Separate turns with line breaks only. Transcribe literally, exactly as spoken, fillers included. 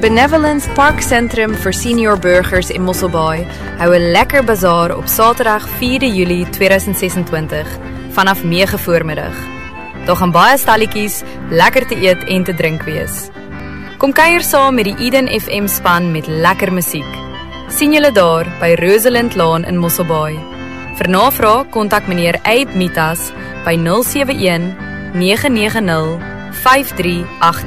Benevolence Park Centrum vir senior burgers in Mosselbaai hou 'n lekker bazaar op Saterdag vierde Julie tweeduisend sesentwintig vanaf nege voormiddag. Daar gaan baie stalletjies, lekker te eet en te drink wees. Kom kuier saam met die Eden F M span met lekker musiek. Sien julle daar by Rosalind Laan in Mosselbaai. Vir navraag kontak meneer Abe Mitas by nul sewe een nege nege nul vyf drie agt